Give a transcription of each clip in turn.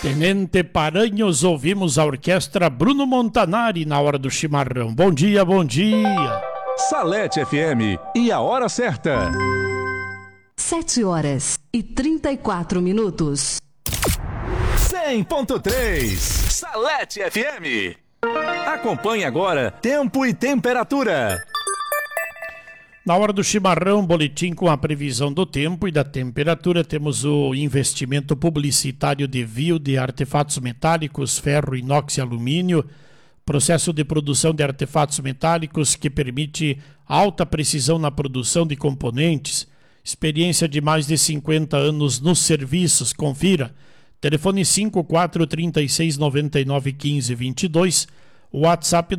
Tenente Paranhos, ouvimos a orquestra Bruno Montanari na hora do chimarrão. Bom dia, bom dia. Salete FM e a hora certa. 7h34. 100.3 Salete FM. Acompanhe agora tempo e temperatura. Na hora do chimarrão, boletim com a previsão do tempo e da temperatura. Temos o investimento publicitário de Vio de artefatos metálicos, ferro, inox e alumínio. Processo de produção de artefatos metálicos que permite alta precisão na produção de componentes. Experiência de mais de 50 anos nos serviços. Confira. Telefone 5436991522. WhatsApp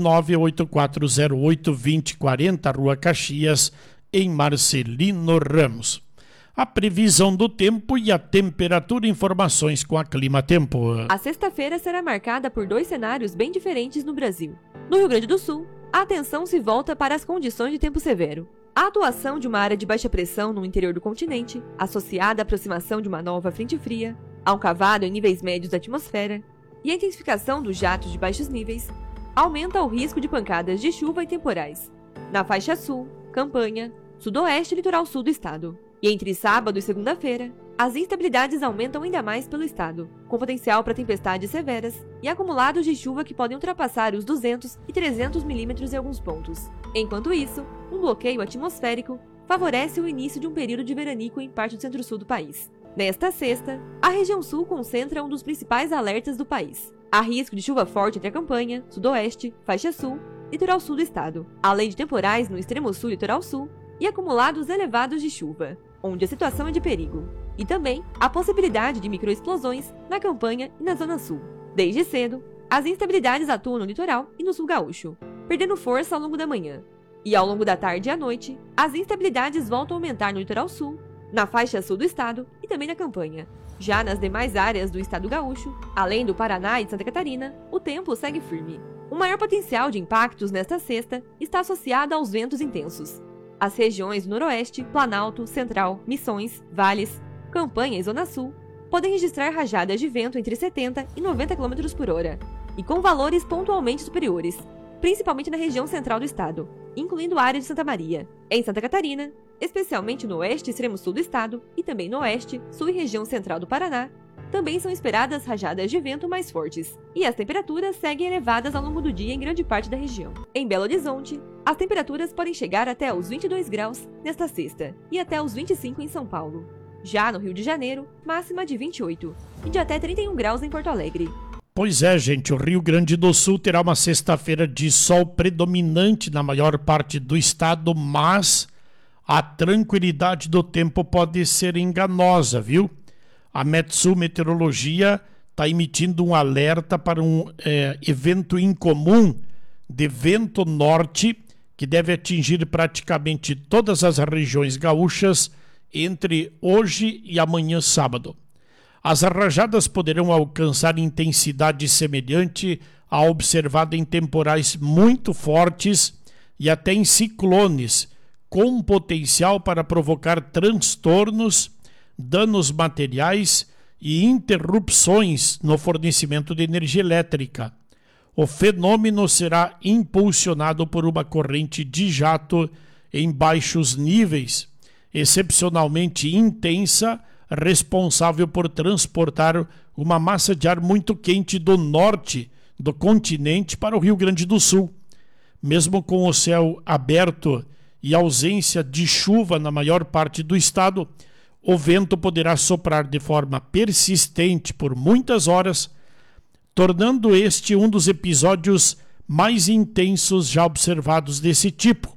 984082040, Rua Caxias, em Marcelino Ramos. A previsão do tempo e a temperatura, informações com a Clima Tempo. A sexta-feira será marcada por dois cenários bem diferentes no Brasil. No Rio Grande do Sul, a atenção se volta para as condições de tempo severo. A atuação de uma área de baixa pressão no interior do continente, associada à aproximação de uma nova frente fria, a um cavado em níveis médios da atmosfera e a intensificação dos jatos de baixos níveis, aumenta o risco de pancadas de chuva e temporais na faixa sul, Campanha, sudoeste e litoral sul do estado. E entre sábado e segunda-feira, as instabilidades aumentam ainda mais pelo estado, com potencial para tempestades severas e acumulados de chuva que podem ultrapassar os 200 e 300 milímetros em alguns pontos. Enquanto isso, um bloqueio atmosférico favorece o início de um período de veranico em parte do centro-sul do país. Nesta sexta, a região sul concentra um dos principais alertas do país. Há risco de chuva forte entre a Campanha, sudoeste, faixa sul e litoral sul do estado, além de temporais no extremo sul e litoral sul e acumulados elevados de chuva, onde a situação é de perigo. E também a possibilidade de microexplosões na Campanha e na zona sul. Desde cedo, as instabilidades atuam no litoral e no sul gaúcho, perdendo força ao longo da manhã. E ao longo da tarde e à noite, as instabilidades voltam a aumentar no litoral sul, na faixa sul do estado e também na Campanha. Já nas demais áreas do estado gaúcho, além do Paraná e de Santa Catarina, o tempo segue firme. O maior potencial de impactos nesta sexta está associado aos ventos intensos. As regiões do Noroeste, Planalto, Central, Missões, Vales, Campanha e Zona Sul podem registrar rajadas de vento entre 70 e 90 km por hora, e com valores pontualmente superiores, principalmente na região central do estado, incluindo a área de Santa Maria. Em Santa Catarina, especialmente no oeste e extremo sul do estado, e também no oeste, sul e região central do Paraná, também são esperadas rajadas de vento mais fortes, e as temperaturas seguem elevadas ao longo do dia em grande parte da região. Em Belo Horizonte, as temperaturas podem chegar até os 22 graus nesta sexta, e até os 25 em São Paulo. Já no Rio de Janeiro, máxima de 28, e de até 31 graus em Porto Alegre. Pois é, gente, o Rio Grande do Sul terá uma sexta-feira de sol predominante na maior parte do estado, mas a tranquilidade do tempo pode ser enganosa, viu? A Metsul Meteorologia está emitindo um alerta para um evento incomum de vento norte que deve atingir praticamente todas as regiões gaúchas entre hoje e amanhã sábado. As rajadas poderão alcançar intensidade semelhante à observada em temporais muito fortes e até em ciclones, com potencial para provocar transtornos, danos materiais e interrupções no fornecimento de energia elétrica. O fenômeno será impulsionado por uma corrente de jato em baixos níveis, excepcionalmente intensa, responsável por transportar uma massa de ar muito quente do norte do continente para o Rio Grande do Sul. Mesmo com o céu aberto e ausência de chuva na maior parte do estado, o vento poderá soprar de forma persistente por muitas horas, tornando este um dos episódios mais intensos já observados desse tipo.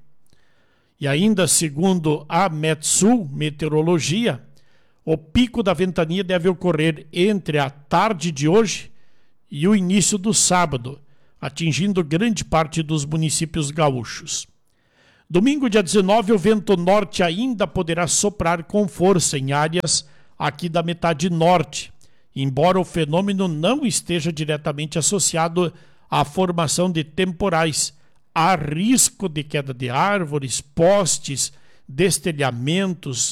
E ainda segundo a Metsul Meteorologia, o pico da ventania deve ocorrer entre a tarde de hoje e o início do sábado, atingindo grande parte dos municípios gaúchos. Domingo, dia 19, o vento norte ainda poderá soprar com força em áreas aqui da metade norte, embora o fenômeno não esteja diretamente associado à formação de temporais. Há risco de queda de árvores, postes, destelhamentos,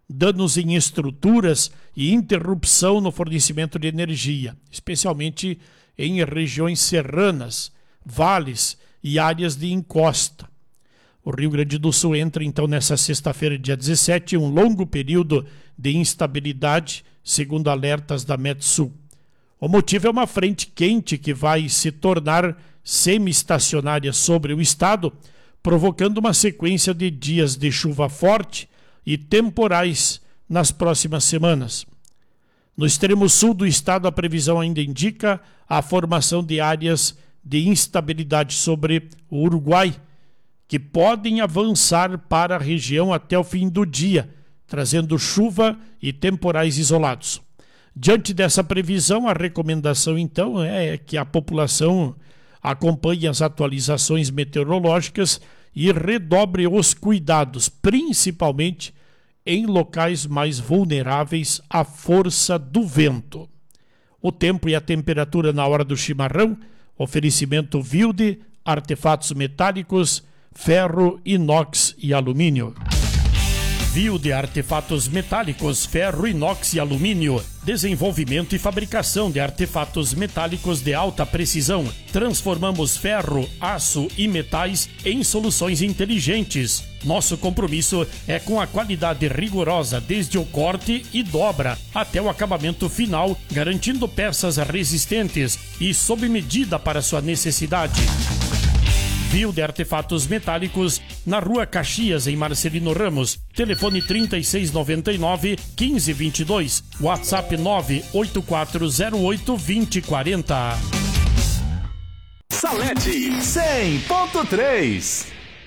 danos em estruturas e interrupção no fornecimento de energia, especialmente em regiões serranas, vales e áreas de encosta. O Rio Grande do Sul entra então nessa sexta-feira, dia 17, em um longo período de instabilidade, segundo alertas da Metsul. O motivo é uma frente quente que vai se tornar semi-estacionária sobre o estado, provocando uma sequência de dias de chuva forte e temporais nas próximas semanas. No extremo sul do estado, a previsão ainda indica a formação de áreas de instabilidade sobre o Uruguai, que podem avançar para a região até o fim do dia, trazendo chuva e temporais isolados. Diante dessa previsão, a recomendação então é que a população acompanhe as atualizações meteorológicas e redobre os cuidados, principalmente em locais mais vulneráveis à força do vento. O tempo e a temperatura na hora do chimarrão, oferecimento Wilde, artefatos metálicos, ferro, inox e alumínio. Wilde Artefatos Metálicos, Ferro, Inox e Alumínio. Desenvolvimento e fabricação de artefatos metálicos de alta precisão. Transformamos ferro, aço e metais em soluções inteligentes. Nosso compromisso é com a qualidade rigorosa desde o corte e dobra até o acabamento final, garantindo peças resistentes e sob medida para sua necessidade. Wilde Artefatos Metálicos, na Rua Caxias, em Marcelino Ramos. Telefone 3699-1522. WhatsApp 98408-2040. Salete 100.3.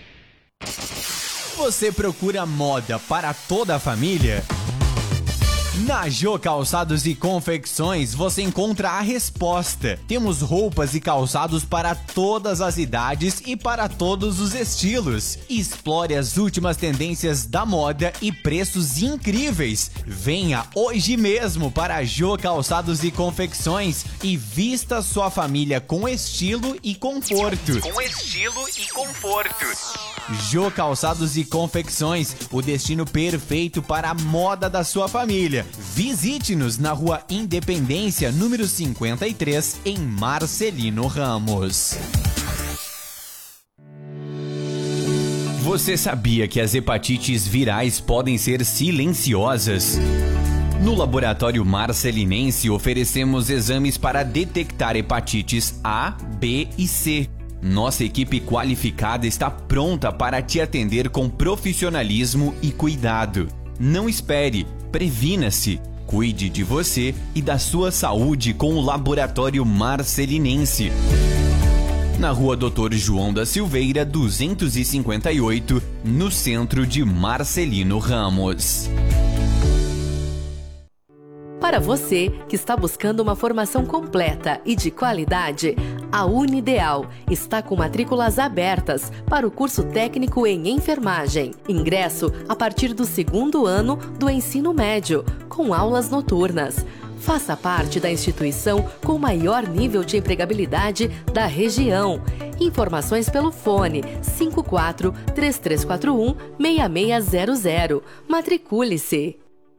Você procura moda para toda a família? Na Jô Calçados e Confecções você encontra a resposta. Temos roupas e calçados para todas as idades e para todos os estilos. Explore as últimas tendências da moda e preços incríveis. Venha hoje mesmo para a Jô Calçados e Confecções e vista sua família com estilo e conforto. Jô Calçados e Confecções, o destino perfeito para a moda da sua família. Visite-nos na Rua Independência, número 53, em Marcelino Ramos. Você sabia que as hepatites virais podem ser silenciosas? No Laboratório Marcelinense oferecemos exames para detectar hepatites A, B e C. Nossa equipe qualificada está pronta para te atender com profissionalismo e cuidado. Não espere, previna-se, cuide de você e da sua saúde com o Laboratório Marcelinense. Na Rua Dr. João da Silveira, 258, no centro de Marcelino Ramos. Para você que está buscando uma formação completa e de qualidade, a Unideal está com matrículas abertas para o curso técnico em enfermagem. Ingresso a partir do 2º ano do ensino médio, com aulas noturnas. Faça parte da instituição com o maior nível de empregabilidade da região. Informações pelo fone 54-3341-6600. Matricule-se.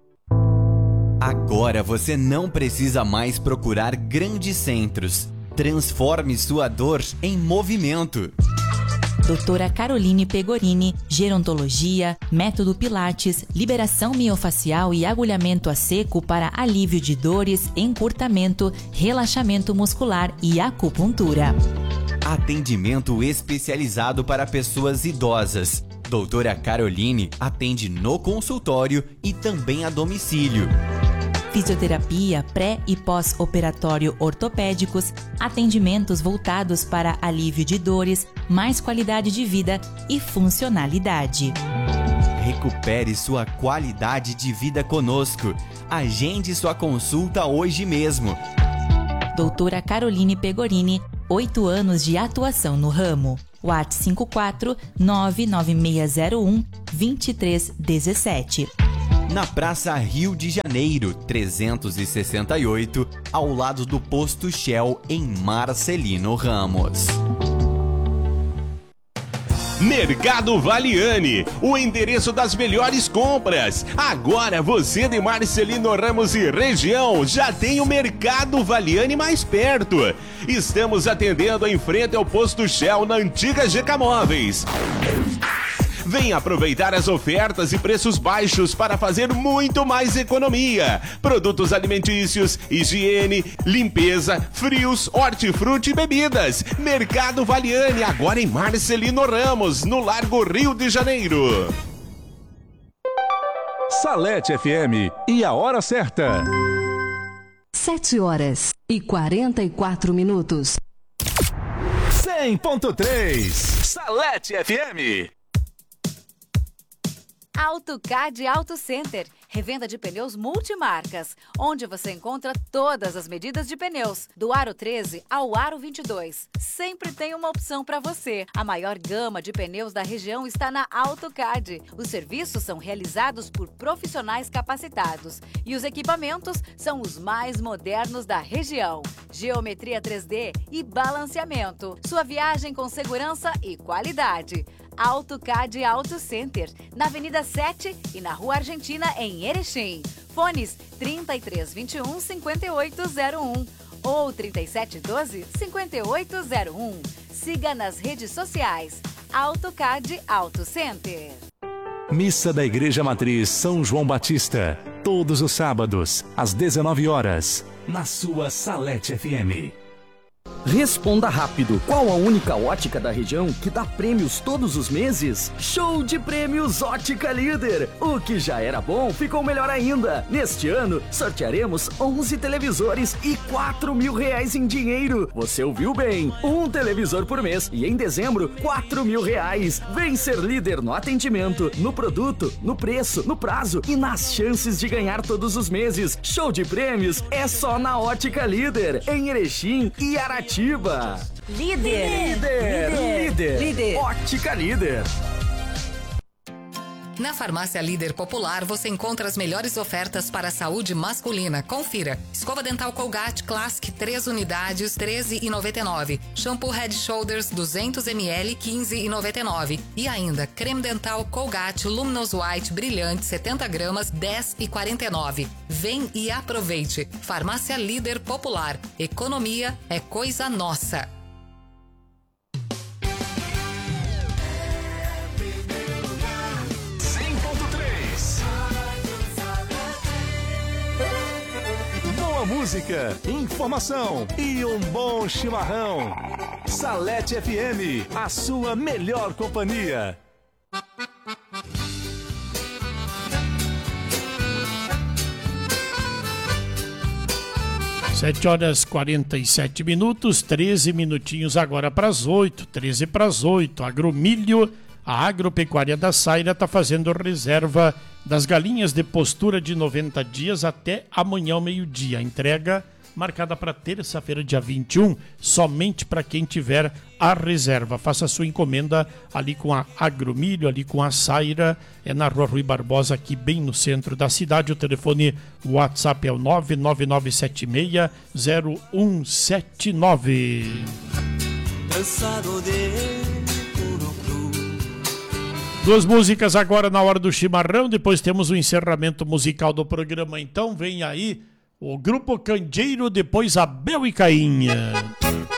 Agora você não precisa mais procurar grandes centros. Transforme sua dor em movimento. Doutora Caroline Pegorini, gerontologia, método Pilates, liberação miofacial e agulhamento a seco para alívio de dores, encurtamento, relaxamento muscular e acupuntura. Atendimento especializado para pessoas idosas. Doutora Caroline atende no consultório e também a domicílio. Fisioterapia pré- e pós-operatório ortopédicos, atendimentos voltados para alívio de dores, mais qualidade de vida e funcionalidade. Recupere sua qualidade de vida conosco. Agende sua consulta hoje mesmo. Doutora Caroline Pegorini, 8 anos de atuação no ramo. WhatsApp 54 99601 2317. Na Praça Rio de Janeiro, 368, ao lado do Posto Shell, em Marcelino Ramos. Mercado Valiani, o endereço das melhores compras. Agora você de Marcelino Ramos e região já tem o Mercado Valiani mais perto. Estamos atendendo em frente ao posto Shell na antiga GK Móveis. Venha aproveitar as ofertas e preços baixos para fazer muito mais economia. Produtos alimentícios, higiene, limpeza, frios, hortifruti e bebidas. Mercado Valiani, agora em Marcelino Ramos, no Largo Rio de Janeiro. Salete FM e a hora certa. 7h44. 100.3 Salete FM. AutoCAD Auto Center, revenda de pneus multimarcas, onde você encontra todas as medidas de pneus, do aro 13 ao aro 22. Sempre tem uma opção para você. A maior gama de pneus da região está na AutoCAD. Os serviços são realizados por profissionais capacitados e os equipamentos são os mais modernos da região. Geometria 3D e balanceamento. Sua viagem com segurança e qualidade. AutoCAD Auto Center, na Avenida 7 e na Rua Argentina, em Erechim. Fones 3321-5801 ou 3712-5801. Siga nas redes sociais. AutoCAD Auto Center. Missa da Igreja Matriz São João Batista, todos os sábados, às 19 horas, na sua Salete FM. Responda rápido. Qual a única ótica da região que dá prêmios todos os meses? Show de prêmios Ótica Líder. O que já era bom ficou melhor ainda. Neste ano, sortearemos 11 televisores e R$4.000 em dinheiro. Você ouviu bem? Um televisor por mês e em dezembro, R$4.000. Vem ser líder no atendimento, no produto, no preço, no prazo e nas chances de ganhar todos os meses. Show de prêmios é só na Ótica Líder, em Erechim e Aratiba. Líder. Ótica Líder. Na Farmácia Líder Popular você encontra as melhores ofertas para a saúde masculina. Confira. Escova dental Colgate Classic 3 unidades, R$13,99. Shampoo Head Shoulders 200 ml, R$15,99. E ainda, creme dental Colgate Luminous White Brilhante 70 gramas, R$10,49. Vem e aproveite. Farmácia Líder Popular. Economia é coisa nossa. Boa música, informação e um bom chimarrão. Salete FM, a sua melhor companhia. Sete horas 47 minutos, 13 minutinhos agora para as 8, 13 para as 8. Agromilho, a agropecuária da Saira está fazendo reserva das galinhas de postura de 90 dias até amanhã ao meio-dia. A entrega marcada para terça-feira, dia 21, somente para quem tiver a reserva. Faça a sua encomenda ali com a Agromilho, ali com a Saira, é na Rua Rui Barbosa, aqui bem no centro da cidade. O telefone, o WhatsApp é o 999760179. Duas músicas agora na hora do chimarrão, depois temos o encerramento musical do programa. Então vem aí o Grupo Candeeiro, depois Abel e Cainha.